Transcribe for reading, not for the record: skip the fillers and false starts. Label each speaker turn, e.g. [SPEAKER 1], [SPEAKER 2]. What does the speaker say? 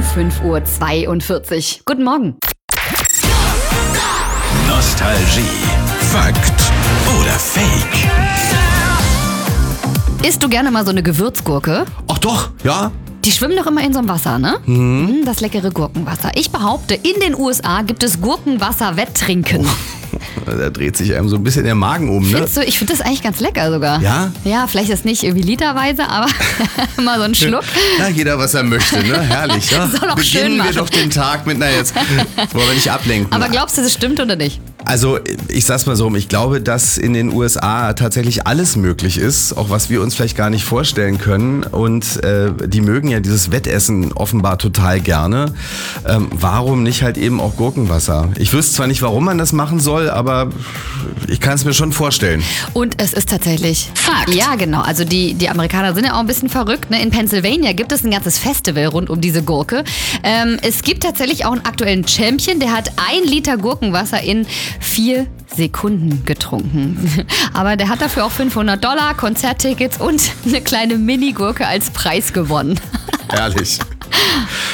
[SPEAKER 1] 5:42 Uhr. Guten Morgen.
[SPEAKER 2] Nostalgie, Fakt oder Fake?
[SPEAKER 1] Isst du gerne mal so eine Gewürzgurke?
[SPEAKER 3] Ach doch, ja.
[SPEAKER 1] Die schwimmen doch immer in so einem Wasser, ne? Das leckere Gurkenwasser. Ich behaupte, in den USA gibt es Gurkenwasser-Wetttrinken.
[SPEAKER 3] Da dreht sich einem so ein bisschen der Magen um, ne?
[SPEAKER 1] Findest du? Ich finde das eigentlich ganz lecker sogar.
[SPEAKER 3] Ja?
[SPEAKER 1] Ja, vielleicht ist nicht irgendwie literweise, aber mal so ein Schluck.
[SPEAKER 3] Ja, jeder, was er möchte, ne? Herrlich, ja?
[SPEAKER 1] Soll auch schön
[SPEAKER 3] Beginnen wir
[SPEAKER 1] machen.
[SPEAKER 3] doch den Tag mit, jetzt wollen wir nicht ablenken.
[SPEAKER 1] Aber glaubst du, das stimmt oder nicht?
[SPEAKER 3] Also, ich sag's mal so rum, ich glaube, dass in den USA tatsächlich alles möglich ist, auch was wir uns vielleicht gar nicht vorstellen können. Und die mögen ja dieses Wettessen offenbar total gerne. Warum nicht halt eben auch Gurkenwasser? Ich wüsste zwar nicht, warum man das machen soll, aber ich kann es mir schon vorstellen.
[SPEAKER 1] Und es ist tatsächlich
[SPEAKER 2] Fakt.
[SPEAKER 1] Ja, genau. Also die Amerikaner sind ja auch ein bisschen verrückt. Ne? In Pennsylvania gibt es ein ganzes Festival rund um diese Gurke. Es gibt tatsächlich auch einen aktuellen Champion, der hat 1 Liter Gurkenwasser in 4 Sekunden getrunken. Aber der hat dafür auch $500, Konzerttickets und eine kleine Mini-Gurke als Preis gewonnen.
[SPEAKER 3] Herrlich.